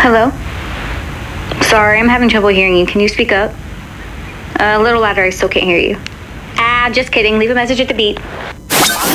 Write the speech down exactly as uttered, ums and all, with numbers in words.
Hello? Sorry, I'm having trouble hearing you. Can you speak up? A little louder, I still can't hear you. Ah, just kidding. Leave a message at the beep.